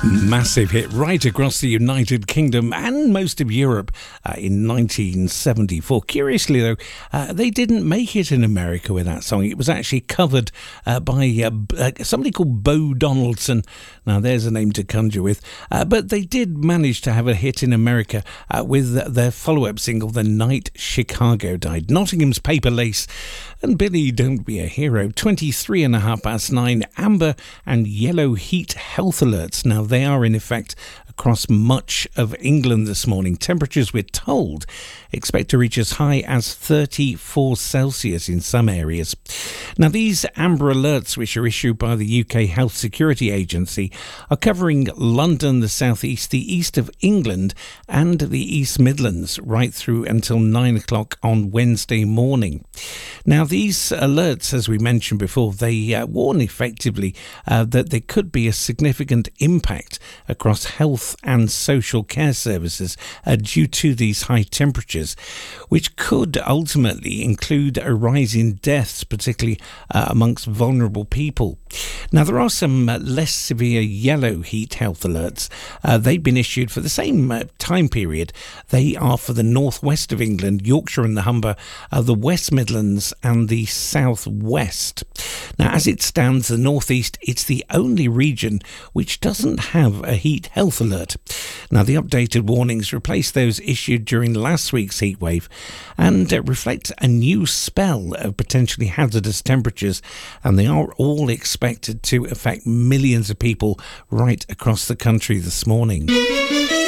Massive hit right across the United Kingdom and most of Europe in 1974. Curiously, though, they didn't make it in America with that song. It was actually covered by somebody called Bo Donaldson. Now, there's a name to conjure with. But they did manage to have a hit in America with their follow-up single, The Night Chicago Died. Nottingham's Paper Lace and Billy, Don't Be a Hero. 9:23, Amber and Yellow Heat health alerts. Now, they are in effect across much of England this morning. Temperatures, we're told, expect to reach as high as 34 Celsius in some areas. Now, these amber alerts, which are issued by the UK Health Security Agency, are covering London, the South East, the east of England and the East Midlands right through until 9 o'clock on Wednesday morning. Now, these alerts, as we mentioned before, they warn effectively that there could be a significant impact across health and social care services due to these high temperatures, which could ultimately include a rise in deaths, particularly amongst vulnerable people. Now, there are some less severe yellow heat health alerts. They've been issued for the same time period. They are for the northwest of England, Yorkshire and the Humber, the West Midlands and the southwest. Now, as it stands, the northeast, it's the only region which doesn't have a heat health alert. Now, the updated warnings replace those issued during last week's heatwave and reflect a new spell of potentially hazardous temperatures, and they are all expected to affect millions of people right across the country this morning.